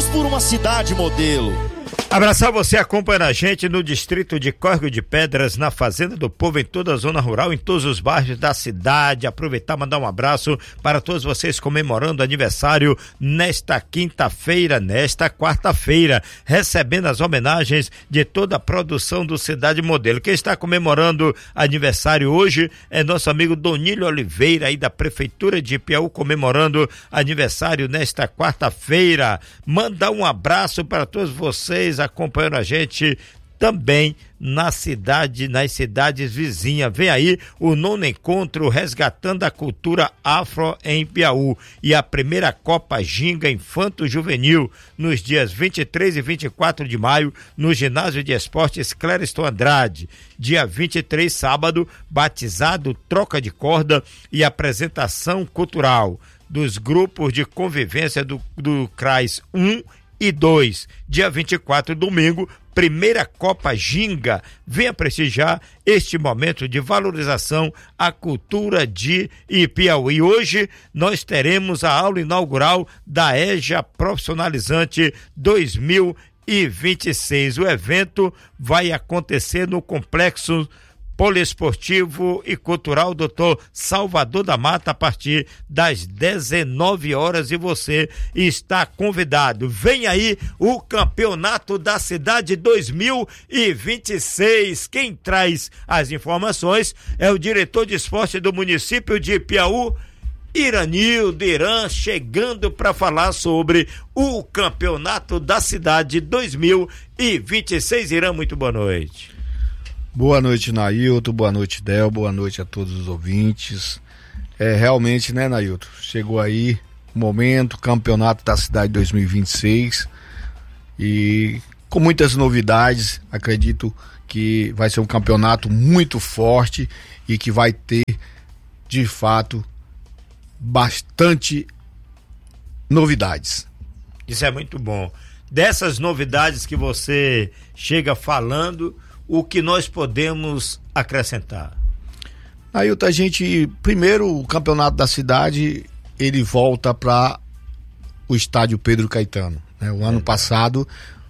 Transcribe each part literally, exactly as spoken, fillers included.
por uma cidade modelo. Abraçar você acompanhando a gente no distrito de Córrego de Pedras, na Fazenda do Povo, em toda a zona rural, em todos os bairros da cidade. Aproveitar e mandar um abraço para todos vocês comemorando aniversário nesta quinta-feira, nesta quarta-feira, recebendo as homenagens de toda a produção do Cidade Modelo. Quem está comemorando aniversário hoje é nosso amigo Donílio Oliveira, aí da Prefeitura de Ipiaú, comemorando aniversário nesta quarta-feira. Mandar um abraço para todos vocês acompanhando a gente também na cidade, nas cidades vizinhas. Vem aí o nono encontro Resgatando a Cultura Afro em Ipiaú e a primeira Copa Ginga Infanto Juvenil nos dias vinte e três e vinte e quatro de maio no Ginásio de Esportes Clériston Andrade. Dia vinte e três, sábado, batizado, troca de corda e apresentação cultural dos grupos de convivência do, do C R A S um e dois. Dia vinte e quatro, domingo, primeira Copa Ginga. Venha prestigiar este momento de valorização à cultura de Ipiaú. E hoje nós teremos a aula inaugural da EJA Profissionalizante dois mil e vinte e seis. O evento vai acontecer no Complexo Poliesportivo e Cultural doutor Salvador da Mata a partir das dezenove horas e você está convidado. Vem aí o Campeonato da Cidade dois mil e vinte e seis. Quem traz as informações é o diretor de esporte do município de Ipiaú, Iranildo Irã, chegando para falar sobre o Campeonato da Cidade dois mil e vinte e seis. Irã, muito boa noite. Boa noite, Nailton, boa noite, Del, boa noite a todos os ouvintes. É, realmente, né, Nailton, chegou aí o momento, Campeonato da Cidade dois mil e vinte e seis, e com muitas novidades. Acredito que vai ser um campeonato muito forte e que vai ter, de fato, bastante novidades. Isso é muito bom. Dessas novidades que você chega falando, o que nós podemos acrescentar? Ailton, a gente, primeiro, o Campeonato da Cidade, ele volta para o estádio Pedro Caetano, né? O ano é. passado,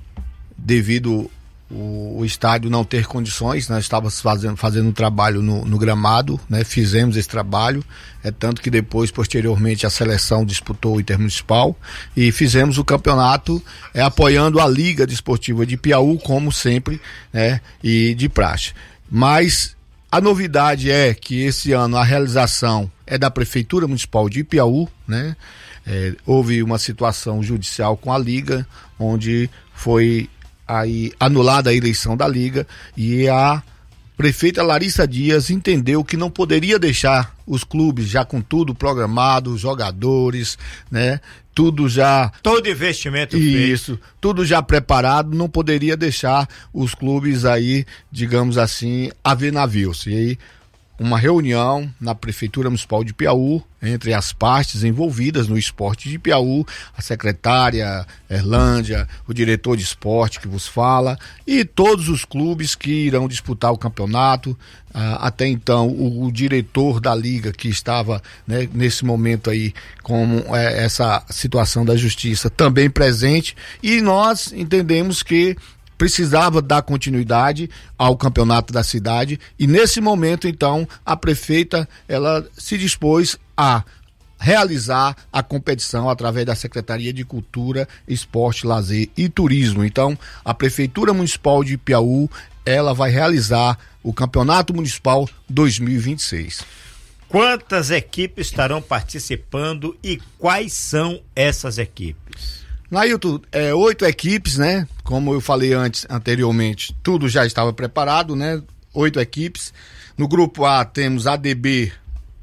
devido o, o estádio não ter condições, nós estávamos fazendo, fazendo um trabalho no, no gramado, né? Fizemos esse trabalho, é tanto que depois, posteriormente, a seleção disputou o intermunicipal e fizemos o campeonato é, apoiando a Liga Desportiva de Ipiaú, como sempre, né? E de praxe. Mas a novidade é que esse ano a realização é da Prefeitura Municipal de Ipiaú, né? É, houve uma situação judicial com a Liga, onde foi aí anulada a eleição da Liga e a prefeita Larissa Dias entendeu que não poderia deixar os clubes já com tudo programado, jogadores, né? Tudo já... Todo investimento Isso, feito. Tudo já preparado, não poderia deixar os clubes aí, digamos assim, a ver navios. E aí, uma reunião na Prefeitura Municipal de Ipiaú, entre as partes envolvidas no esporte de Ipiaú, a secretária Erlândia, o diretor de esporte que vos fala, e todos os clubes que irão disputar o campeonato. Ah, até então, o, o diretor da Liga, que estava, né, nesse momento aí, com é, essa situação da justiça, também presente, e nós entendemos que precisava dar continuidade ao campeonato da cidade e nesse momento então a prefeita ela se dispôs a realizar a competição através da Secretaria de Cultura, Esporte, Lazer e Turismo. Então a Prefeitura Municipal de Ipiaú ela vai realizar o Campeonato Municipal dois mil e vinte e seis. Quantas equipes estarão participando e quais são essas equipes? Nailton, é, oito equipes, né? Como eu falei antes, anteriormente, tudo já estava preparado, né? Oito equipes. No grupo A temos A D B,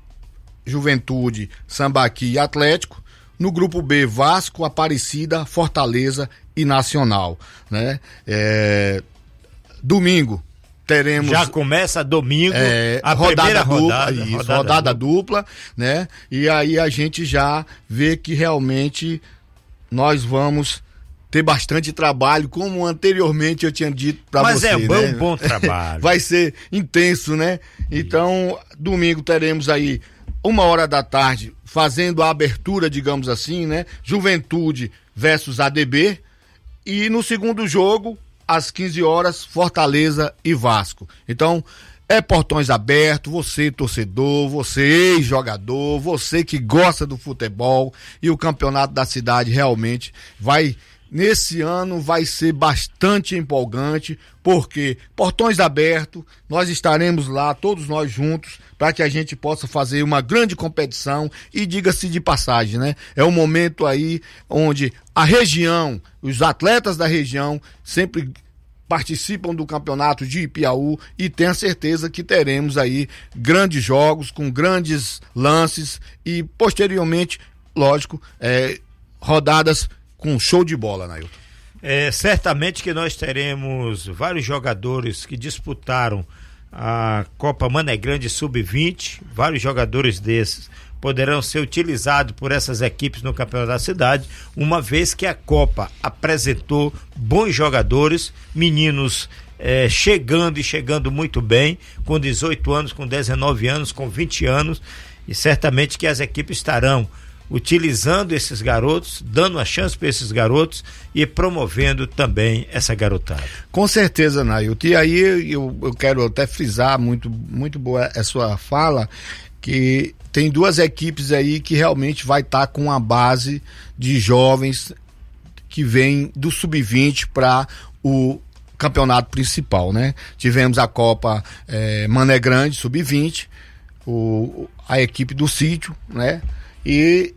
Juventude, Sambaqui e Atlético. No grupo B, Vasco, Aparecida, Fortaleza e Nacional, né? É, domingo teremos... Já começa domingo é, a rodada primeira dupla, rodada. Isso, rodada, rodada dupla, né? E aí a gente já vê que realmente nós vamos ter bastante trabalho, como anteriormente eu tinha dito para você. Mas é bom, né? bom trabalho. Vai ser intenso, né? Então, domingo teremos aí uma hora da tarde, fazendo a abertura, digamos assim, né? Juventude versus A D B, E no segundo jogo, às quinze horas, Fortaleza e Vasco. Então, é portões abertos, você torcedor, você ex-jogador, você que gosta do futebol, e o campeonato da cidade realmente vai, nesse ano vai ser bastante empolgante, porque portões abertos, nós estaremos lá, todos nós juntos, para que a gente possa fazer uma grande competição. E diga-se de passagem, né? É um momento aí onde a região, os atletas da região sempre participam do campeonato de Ipiaú, e tenho certeza que teremos aí grandes jogos, com grandes lances e posteriormente, lógico, é, rodadas com show de bola, Nailton. É, certamente que nós teremos vários jogadores que disputaram a Copa Mané Grande sub vinte, vários jogadores desses poderão ser utilizados por essas equipes no campeonato da cidade, uma vez que a Copa apresentou bons jogadores, meninos eh, chegando e chegando muito bem, com dezoito anos, com dezenove anos, com vinte anos, e certamente que as equipes estarão utilizando esses garotos, dando a chance para esses garotos e promovendo também essa garotada. Com certeza, Nailton. E aí eu, eu quero até frisar, muito, muito boa a sua fala, que tem duas equipes aí que realmente vai estar tá com a base de jovens que vem do sub vinte para o campeonato principal, né? Tivemos a Copa eh, Mané Grande sub vinte, o, a equipe do Sítio, né? E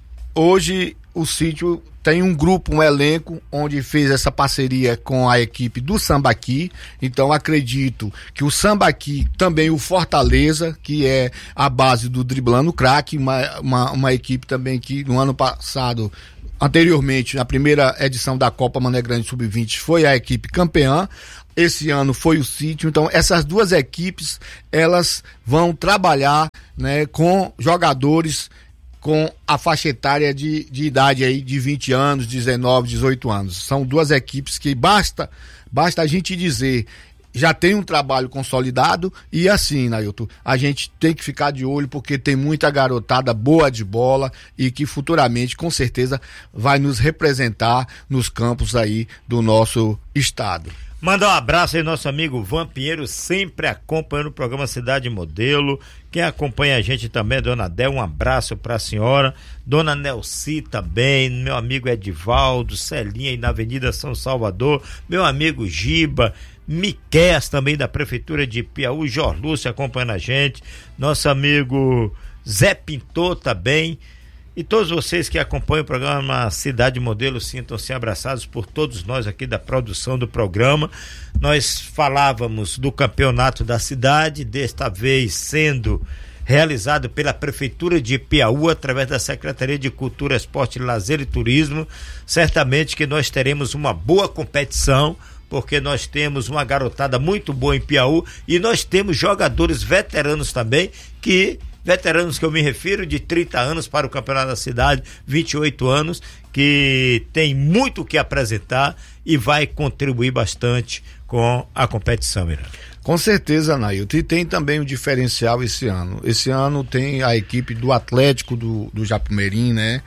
hoje o Sítio tem um grupo, um elenco, onde fez essa parceria com a equipe do Sambaqui. Então acredito que o Sambaqui, também o Fortaleza, que é a base do Driblando Craque, uma, uma, uma equipe também que no ano passado, anteriormente, na primeira edição da Copa Mané Grande sub vinte, foi a equipe campeã. Esse ano foi o Sítio. Então essas duas equipes, elas vão trabalhar, né, com jogadores com a faixa etária de, de idade aí de vinte anos, dezenove, dezoito anos. São duas equipes que basta, basta a gente dizer, já tem um trabalho consolidado. E assim, Nailton, a gente tem que ficar de olho, porque tem muita garotada boa de bola e que futuramente, com certeza, vai nos representar nos campos aí do nosso estado. Mandar um abraço aí nosso amigo Van Pinheiro, sempre acompanhando o programa Cidade Modelo. Quem acompanha a gente também, Dona Del, um abraço pra senhora. Dona Nelci também, meu amigo Edivaldo, Celinha aí na Avenida São Salvador, meu amigo Giba, Miqueias também da Prefeitura de Ipiaú, Jorlúcio acompanhando a gente, nosso amigo Zé Pintor também. E todos vocês que acompanham o programa Cidade Modelo, sintam-se abraçados por todos nós aqui da produção do programa. Nós falávamos do campeonato da cidade, desta vez sendo realizado pela Prefeitura de Ipiaú, através da Secretaria de Cultura, Esporte, Lazer e Turismo. Certamente que nós teremos uma boa competição, porque nós temos uma garotada muito boa em Ipiaú e nós temos jogadores veteranos também, que veteranos que eu me refiro, de trinta anos para o campeonato da cidade, vinte e oito anos, que tem muito o que apresentar e vai contribuir bastante com a competição, Irã. Com certeza, Nailton. E tem também um diferencial esse ano. Esse ano tem a equipe do Atlético do, do Japumerim, né?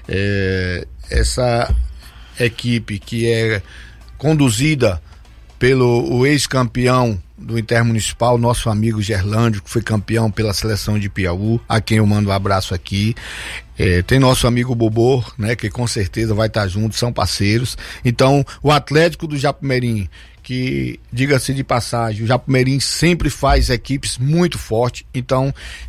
É, essa equipe que é conduzida pelo o ex-campeão do Intermunicipal, nosso amigo Gerlândio, que foi campeão pela seleção de Ipiaú, a quem eu mando um abraço aqui. É, tem nosso amigo Bobô, né, que com certeza vai estar junto, são parceiros. Então, o Atlético do Japumerim, que, diga-se de passagem, o Japumerim sempre faz equipes muito fortes, então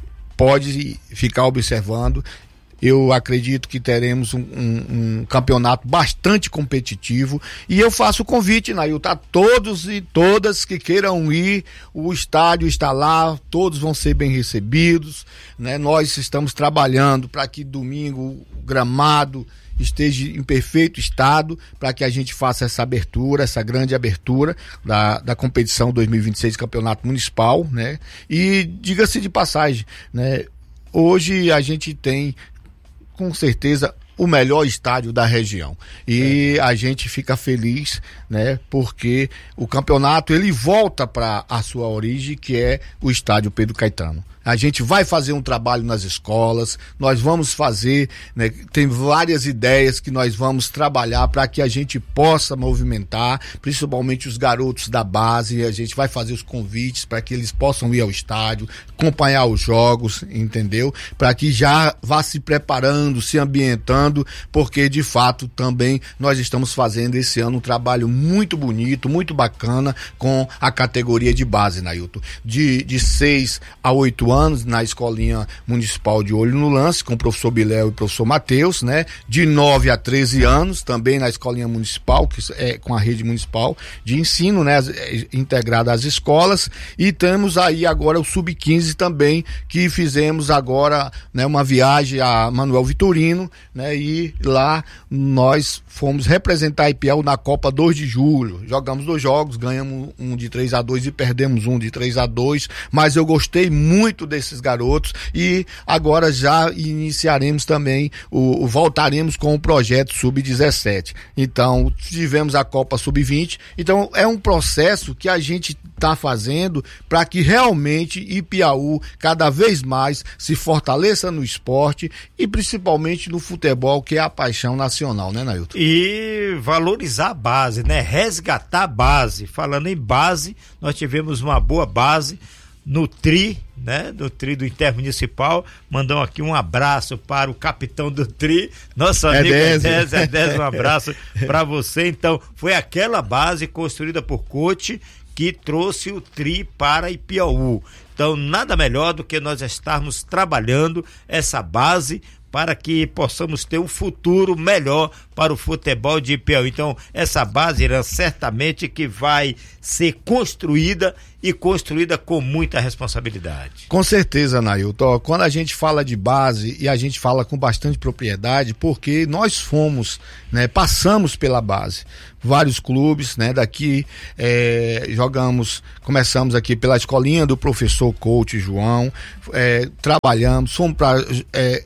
pode ficar observando. Eu acredito que teremos um, um, um campeonato bastante competitivo, e eu faço o convite, Nailton, a todos e todas que queiram ir. O estádio está lá, todos vão ser bem recebidos, né? Nós estamos trabalhando para que domingo o gramado esteja em perfeito estado, para que a gente faça essa abertura, essa grande abertura da, da competição dois mil e vinte e seis, campeonato municipal, né? E diga-se de passagem, né? Hoje a gente tem, com certeza, o melhor estádio da região. E é. a gente fica feliz, né? Porque o campeonato, ele volta para a sua origem, que é o estádio Pedro Caetano. A gente vai fazer um trabalho nas escolas, nós vamos fazer, né, tem várias ideias que nós vamos trabalhar para que a gente possa movimentar, principalmente os garotos da base. A gente vai fazer os convites para que eles possam ir ao estádio, acompanhar os jogos, entendeu? Para que já vá se preparando, se ambientando, porque de fato também nós estamos fazendo esse ano um trabalho muito bonito, muito bacana com a categoria de base, Nailton. De, de seis a oito anos na Escolinha Municipal de Olho no Lance, com o professor Biléu e o professor Matheus, né? De nove a treze anos, também na Escolinha Municipal, que é com a rede municipal de ensino, né? Integrada às escolas. E temos aí agora o sub quinze também, que fizemos agora, né, uma viagem a Manuel Vitorino, né? E lá nós fomos representar a Ipiaú na Copa dois de julho. Jogamos dois jogos, ganhamos um de três a dois e perdemos um de três a dois, mas eu gostei muito desses garotos e agora já iniciaremos também, o, o voltaremos com o projeto sub dezessete. Então, tivemos a Copa sub vinte, então é um processo que a gente está fazendo para que realmente Ipiaú cada vez mais se fortaleça no esporte e principalmente no futebol, que é a paixão nacional, né, Nailton? E valorizar a base, né? Resgatar a base. Falando em base, nós tivemos uma boa base no Tri, né? Do Tri do Intermunicipal. Mandam aqui um abraço para o capitão do Tri, nosso amigo Edésio. Edésio, um abraço para você. Então, foi aquela base construída por Coach que trouxe o Tri para Ipiaú. Então, nada melhor do que nós estarmos trabalhando essa base para que possamos ter um futuro melhor para o futebol de Ipiaú. Então, essa base, Irã, certamente que vai ser construída e construída com muita responsabilidade. Com certeza, Nailton. Quando a gente fala de base, e a gente fala com bastante propriedade, porque nós fomos, né, passamos pela base. Vários clubes, né, daqui é, jogamos, começamos aqui pela escolinha do professor Coach João, é, trabalhamos, fomos para é,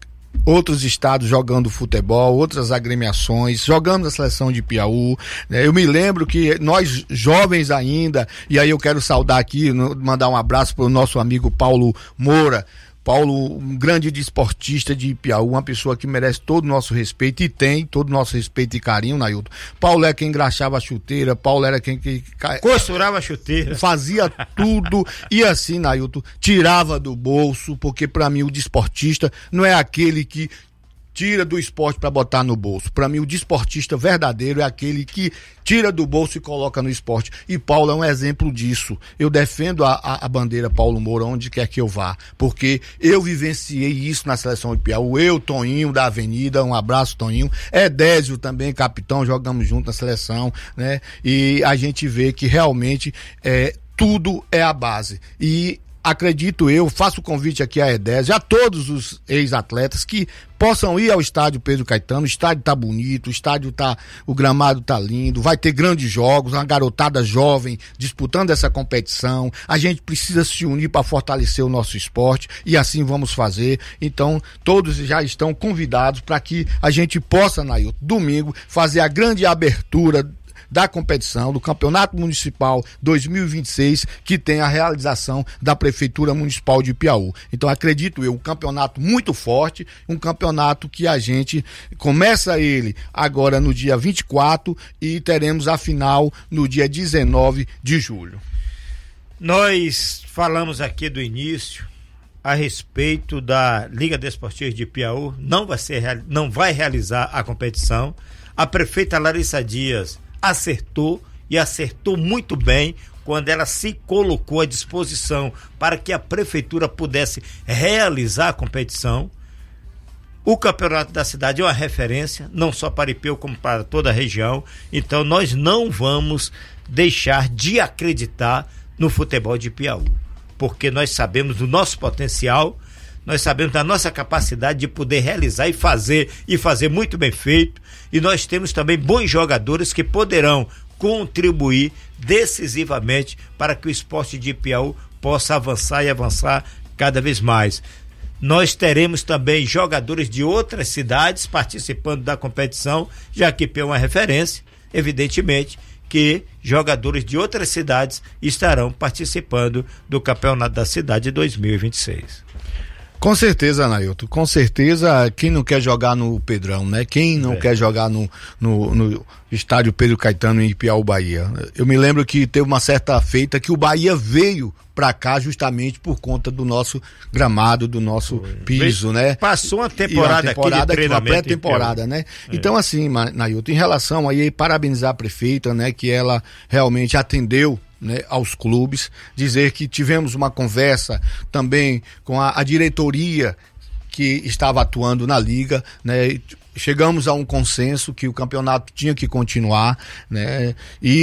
outros estados jogando futebol, outras agremiações, jogamos a seleção de Ipiaú, né? Eu me lembro que nós jovens ainda, e aí eu quero saudar aqui, mandar um abraço para o nosso amigo Paulo Moura. Paulo, um grande desportista de Ipiaú, uma pessoa que merece todo o nosso respeito e tem todo o nosso respeito e carinho, Nailton. Paulo é quem engraxava a chuteira, Paulo era quem que costurava a chuteira, fazia tudo e assim, Nailton, tirava do bolso, porque para mim o desportista não é aquele que tira do esporte para botar no bolso. Para mim o desportista verdadeiro é aquele que tira do bolso e coloca no esporte. E Paulo é um exemplo disso. Eu defendo a, a, a bandeira Paulo Moura onde quer que eu vá, porque eu vivenciei isso na seleção de Ipiaú. Eu, Toninho da Avenida, um abraço, Toninho. Edésio também, capitão, jogamos junto na seleção, né? E a gente vê que realmente é, tudo é a base. E acredito eu, faço o convite aqui a Edésio, a todos os ex-atletas que possam ir ao estádio Pedro Caetano. O estádio tá bonito, o estádio tá, o gramado tá lindo, vai ter grandes jogos, uma garotada jovem disputando essa competição. A gente precisa se unir para fortalecer o nosso esporte e assim vamos fazer. Então, todos já estão convidados para que a gente possa, Nailton, domingo, fazer a grande abertura da competição, do Campeonato Municipal dois mil e vinte e seis, que tem a realização da Prefeitura Municipal de Ipiaú. Então, acredito eu, um campeonato muito forte, um campeonato que a gente começa ele agora no dia vinte e quatro e teremos a final no dia dezenove de julho. Nós falamos aqui do início a respeito da Liga Desportiva de Ipiaú, não vai ser, não vai realizar a competição. A prefeita Larissa Dias acertou e acertou muito bem quando ela se colocou à disposição para que a prefeitura pudesse realizar a competição. O campeonato da cidade é uma referência, não só para Ipiaú como para toda a região. Então nós não vamos deixar de acreditar no futebol de Ipiaú, porque nós sabemos do nosso potencial, nós sabemos da nossa capacidade de poder realizar e fazer, e fazer muito bem feito, e nós temos também bons jogadores que poderão contribuir decisivamente para que o esporte de Ipiaú possa avançar e avançar cada vez mais. Nós teremos também jogadores de outras cidades participando da competição, já que Ipiaú é uma referência, evidentemente que jogadores de outras cidades estarão participando do Campeonato da Cidade dois mil e vinte e seis. Com certeza, Anailton, com certeza, quem não quer jogar no Pedrão, né? Quem não é. quer jogar no, no, no estádio Pedro Caetano em Piauí, Bahia. Eu me lembro que teve uma certa feita que o Bahia veio pra cá justamente por conta do nosso gramado, do nosso Foi. piso, né? Passou uma temporada, uma temporada aqui de treinamento, uma pré-temporada, né? É. Então, assim, Anailton, em relação aí, parabenizar a prefeita, né? Que ela realmente atendeu, né, aos clubes, dizer que tivemos uma conversa também com a, a diretoria que estava atuando na liga, né, chegamos a um consenso que o campeonato tinha que continuar, né,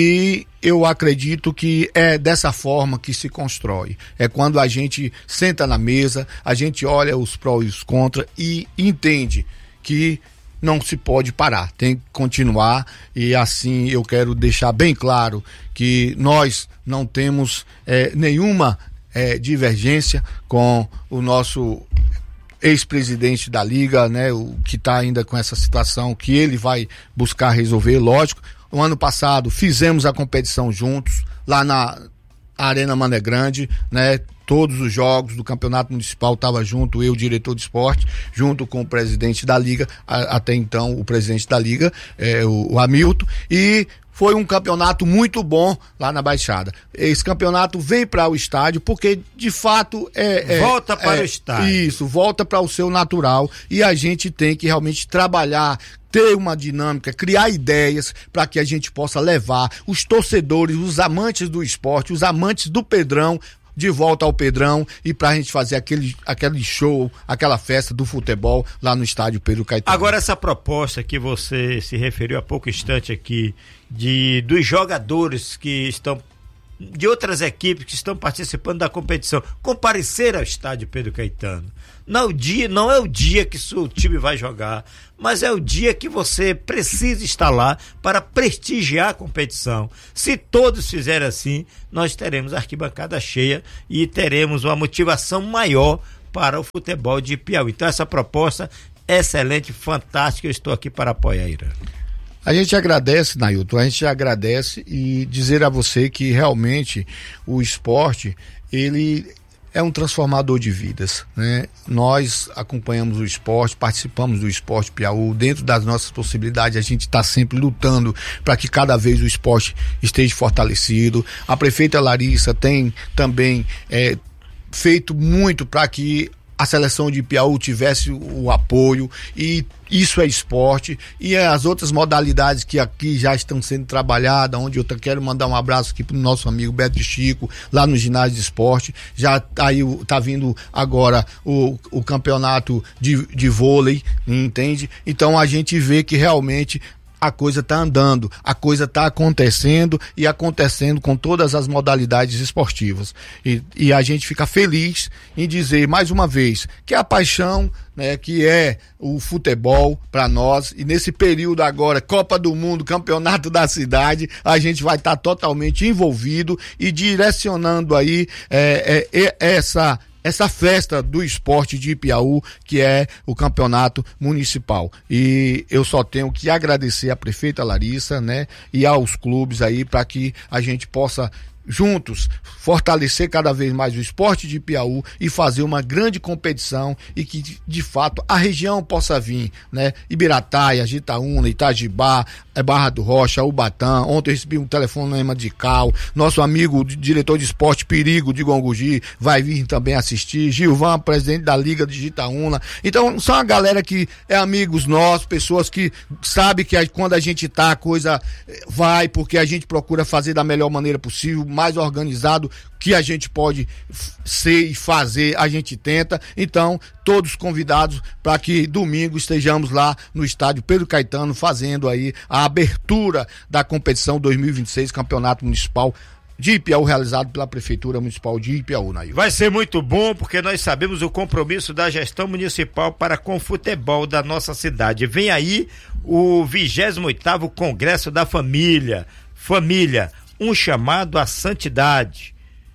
e eu acredito que é dessa forma que se constrói, é quando a gente senta na mesa, a gente olha os prós e os contras e entende que não se pode parar, tem que continuar, e assim eu quero deixar bem claro que nós não temos é, nenhuma é, divergência com o nosso ex-presidente da Liga, né, o que está ainda com essa situação, que ele vai buscar resolver, lógico. No ano passado fizemos a competição juntos, lá na Arena Mané Grande, né, todos os jogos do Campeonato Municipal estava junto, eu, diretor de esporte, junto com o presidente da Liga, a, até então o presidente da Liga, é, o, o Hamilton, e foi um campeonato muito bom lá na Baixada. Esse campeonato vem para o estádio porque, de fato, é... é volta para é, o estádio. Isso, volta para o seu natural, e a gente tem que realmente trabalhar, ter uma dinâmica, criar ideias para que a gente possa levar os torcedores, os amantes do esporte, os amantes do Pedrão, de volta ao Pedrão, e pra gente fazer aquele, aquele show, aquela festa do futebol lá no estádio Pedro Caetano. Agora, essa proposta que você se referiu há pouco instante aqui, de dos jogadores que estão, de outras equipes que estão participando da competição, comparecer ao estádio Pedro Caetano. Não, o dia, não é o dia que o time vai jogar, mas é o dia que você precisa estar lá para prestigiar a competição. Se todos fizerem assim, nós teremos a arquibancada cheia e teremos uma motivação maior para o futebol de Piauí. Então, essa proposta é excelente, fantástica, eu estou aqui para apoiar, Ira. A gente agradece, Nailton, a gente agradece, e dizer a você que realmente o esporte, ele é um transformador de vidas, né? Nós acompanhamos o esporte, participamos do esporte Piauí, dentro das nossas possibilidades a gente está sempre lutando para que cada vez o esporte esteja fortalecido. A prefeita Larissa tem também é, feito muito para que a seleção de Piauí tivesse o apoio, e isso é esporte, e as outras modalidades que aqui já estão sendo trabalhadas, onde eu quero mandar um abraço aqui pro nosso amigo Beto Chico, lá no ginásio de esporte, já tá aí, tá vindo agora o, o campeonato de, de vôlei, entende? Então a gente vê que realmente a coisa está andando, a coisa está acontecendo, e acontecendo com todas as modalidades esportivas. E, e a gente fica feliz em dizer mais uma vez que a paixão, né, que é o futebol para nós, e nesse período agora, Copa do Mundo, Campeonato da Cidade, a gente vai estar tá totalmente envolvido e direcionando aí é, é, é, essa essa festa do esporte de Piauí, que é o campeonato municipal. E eu só tenho que agradecer à prefeita Larissa, né, e aos clubes aí, para que a gente possa juntos fortalecer cada vez mais o esporte de Piauí e fazer uma grande competição, e que de fato a região possa vir, né? Ibirataia, Jitaúna, Itajibá, Barra do Rocha, Ubatã. Ontem eu recebi um telefonema de Cal, nosso amigo diretor de esporte Perigo de Gonguji vai vir também assistir, Gilvan, presidente da Liga de Jitaúna. Então são a galera que é amigos nossos, pessoas que sabem que quando a gente tá, a coisa vai, porque a gente procura fazer da melhor maneira possível, mais organizado que a gente pode ser e fazer, a gente tenta. Então, todos convidados para que domingo estejamos lá no estádio Pedro Caetano, fazendo aí a abertura da competição dois mil e vinte e seis, Campeonato Municipal de Ipiaú, realizado pela Prefeitura Municipal de Ipiaú, Nail. Vai ser muito bom, porque nós sabemos o compromisso da gestão municipal para com o futebol da nossa cidade. Vem aí o vigésimo oitavo Congresso da Família. Família, um chamado à santidade,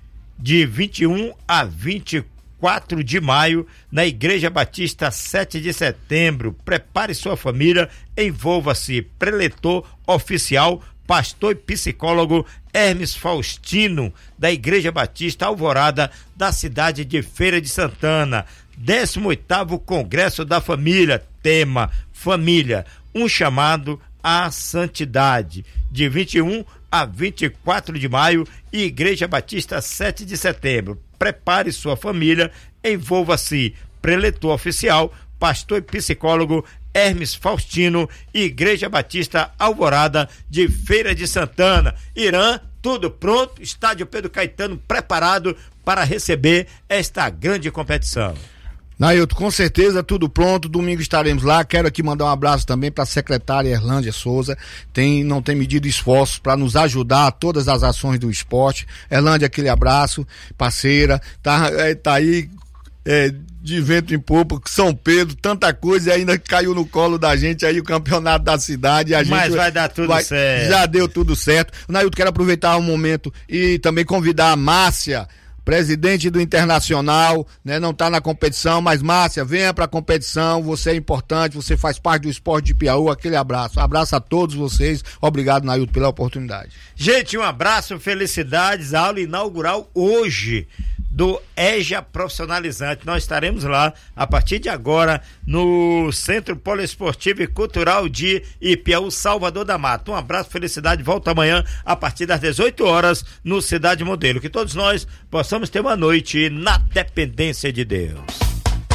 de vinte e um a vinte e quatro de maio, na Igreja Batista, sete de setembro. Prepare sua família, envolva-se. Preletor oficial pastor e psicólogo Hermes Faustino, da Igreja Batista Alvorada, da cidade de Feira de Santana. décimo oitavo Congresso da Família, tema Família, um chamado à santidade, de vinte e um a vinte e quatro de maio, Igreja Batista, sete de setembro. Prepare sua família, envolva-se. Preletor oficial, pastor e psicólogo Hermes Faustino, Igreja Batista Alvorada de Feira de Santana. Irã, tudo pronto, estádio Pedro Caetano preparado para receber esta grande competição. Nailton, com certeza, tudo pronto, domingo estaremos lá. Quero aqui mandar um abraço também para a secretária Erlândia Souza, tem, não tem medido esforços para nos ajudar a todas as ações do esporte. Erlândia, aquele abraço, parceira, tá, é, tá aí é, de vento em popa, São Pedro, tanta coisa, e ainda caiu no colo da gente aí o campeonato da cidade. A Mas gente vai dar tudo vai, certo. Já deu tudo certo. Nailton, quero aproveitar um momento e também convidar a Márcia, presidente do Internacional, né, não está na competição, mas Márcia, venha para a competição, você é importante, você faz parte do esporte de Piauí, aquele abraço, abraço a todos vocês, obrigado, Nailton, pela oportunidade. Gente, um abraço, felicidades, a aula inaugural hoje do EJA Profissionalizante. Nós estaremos lá a partir de agora no Centro Poliesportivo e Cultural de Ipiaú, Salvador da Mata. Um abraço, felicidade, volta amanhã a partir das dezoito horas no Cidade Modelo. Que todos nós possamos ter uma noite na dependência de Deus.